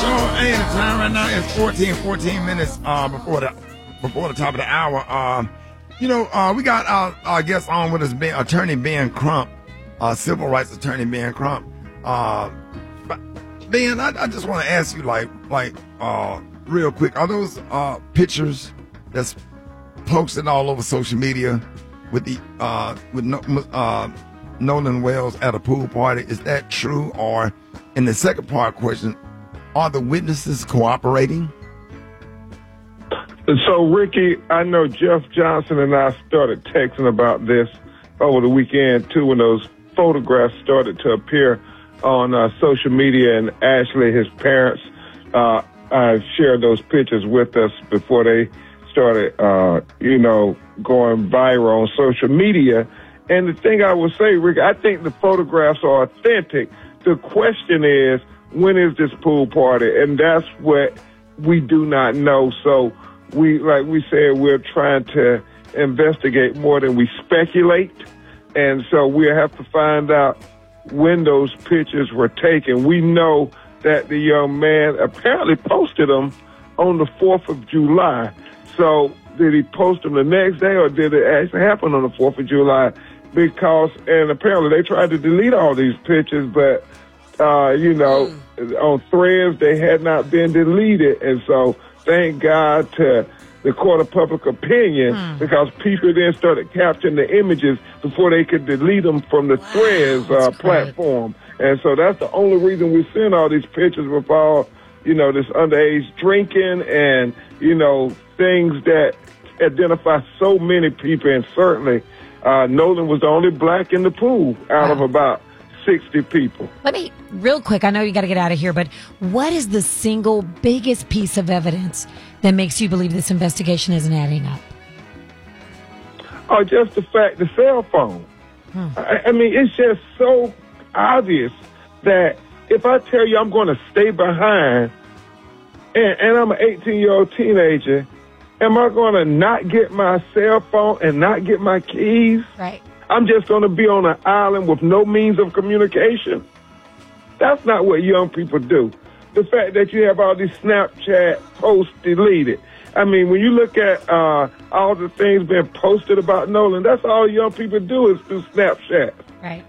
Hey, the time right now is 14 minutes before the top of the hour. We got our guest on with us, Attorney Ben Crump, civil rights attorney Ben Crump. But Ben, I just want to ask you, real quick, are those pictures that's posted all over social media with Nolan Wells at a pool party? Is that true? Or in the second part question, are the witnesses cooperating? So, Ricky, I know Jeff Johnson and I started texting about this over the weekend, too, when those photographs started to appear on social media, and Ashley, his parents, shared those pictures with us before they started, going viral on social media. And the thing I would say, Ricky, I think the photographs are authentic. The question is, when is this pool party? And that's what we do not know. So like we said, we're trying to investigate more than we speculate. And so we'll have to find out when those pictures were taken. We know that the young man apparently posted them on the 4th of July. So did he post them the next day, or did it actually happen on the 4th of July? And apparently they tried to delete all these pictures, but on Threads, they had not been deleted. And so thank God to the court of public opinion, because people then started capturing the images before they could delete them from the Threads platform. And so that's the only reason we're seeing all these pictures with all, this underage drinking and, things that identify so many people. And certainly Nolan was the only black in the pool out of about 60 people. Let me, real quick, I know you got to get out of here, but what is the single biggest piece of evidence that makes you believe this investigation isn't adding up? Oh, just the fact, the cell phone. I mean, it's just so obvious that if I tell you I'm going to stay behind and I'm an 18-year-old teenager, am I going to not get my cell phone and not get my keys? Right. I'm just going to be on an island with no means of communication. That's not what young people do. The fact that you have all these Snapchat posts deleted. I mean, when you look at all the things being posted about Nolan, that's all young people do is do Snapchat. Right.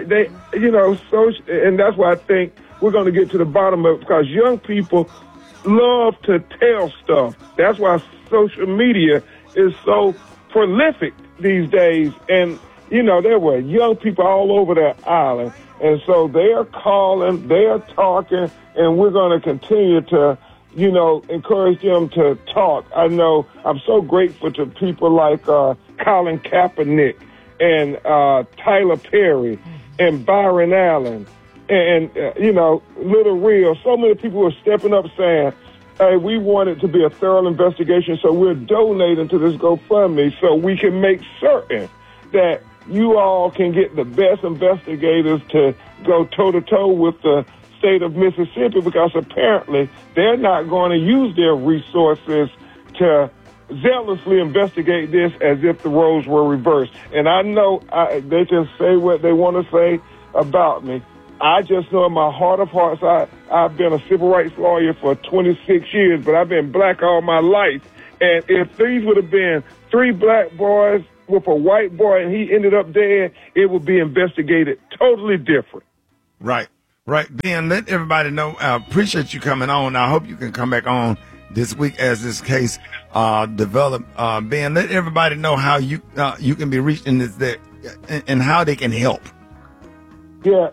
And that's why I think we're going to get to the bottom of it, because young people love to tell stuff. That's why social media is so prolific these days. And there were young people all over that island. And so they are calling, they are talking, and we're going to continue to, encourage them to talk. I know I'm so grateful to people like Colin Kaepernick and Tyler Perry and Byron Allen and Little Real. So many people are stepping up saying, hey, we want it to be a thorough investigation, so we're donating to this GoFundMe so we can make certain that you all can get the best investigators to go toe-to-toe with the state of Mississippi, because apparently they're not going to use their resources to zealously investigate this as if the roles were reversed. And I know they can say what they want to say about me. I just know in my heart of hearts, I've been a civil rights lawyer for 26 years, but I've been black all my life. And if these would have been 3 black boys with a white boy and he ended up dead, it would be investigated totally different. Right. Ben, let everybody know. I appreciate you coming on. I hope you can come back on this week as this case develop. Ben, let everybody know how you can be reached in this and how they can help. Yeah,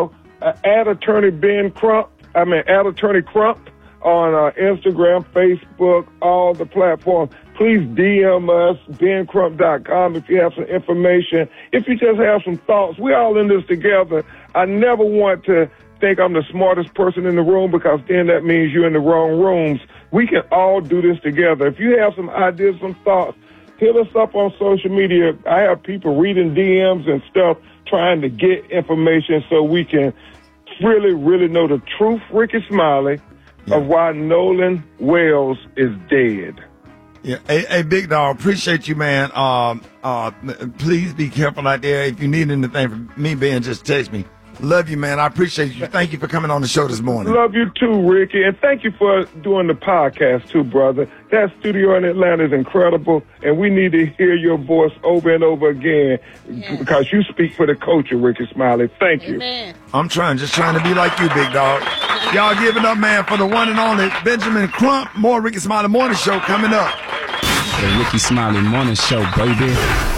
add Attorney Ben Crump. Add Attorney Crump on Instagram, Facebook, all the platforms. Please DM us, bencrump.com, if you have some information. If you just have some thoughts, we're all in this together. I never want to think I'm the smartest person in the room, because then that means you're in the wrong rooms. We can all do this together. If you have some ideas, some thoughts, hit us up on social media. I have people reading DMs and stuff trying to get information so we can really, really know the truth, Ricky Smiley, of why Nolan Wells is dead. Yeah, hey, Big Dog, appreciate you, man. Please be careful out there. If you need anything from me, Ben, just text me. Love you, man. I appreciate you. Thank you for coming on the show this morning. Love you too, Ricky. And thank you for doing the podcast too, brother. That studio in Atlanta is incredible, and we need to hear your voice over and over again because you speak for the culture, Ricky Smiley. Thank you. Amen. I'm just trying to be like you, big dog. Y'all give it up, man, for the one and only Benjamin Crump. More Ricky Smiley Morning Show coming up. The Ricky Smiley Morning Show, baby.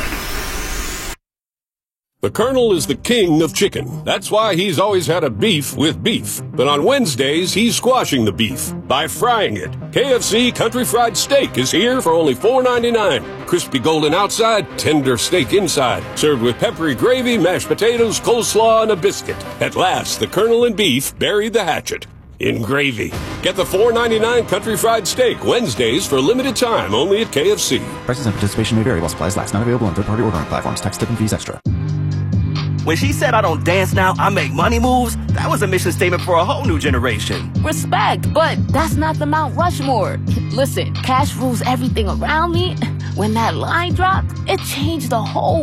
The Colonel is the king of chicken. That's why he's always had a beef with beef. But on Wednesdays, he's squashing the beef by frying it. KFC Country Fried Steak is here for only $4.99. Crispy golden outside, tender steak inside. Served with peppery gravy, mashed potatoes, coleslaw, and a biscuit. At last, the Colonel and beef buried the hatchet in gravy. Get the $4.99 Country Fried Steak Wednesdays for a limited time only at KFC. Prices and participation may vary while supplies last. Not available on third-party ordering platforms. Tax, tip, and fees extra. When she said I don't dance now, I make money moves, that was a mission statement for a whole new generation. Respect, but that's not the Mount Rushmore. Listen, cash rules everything around me. When that line dropped, it changed the whole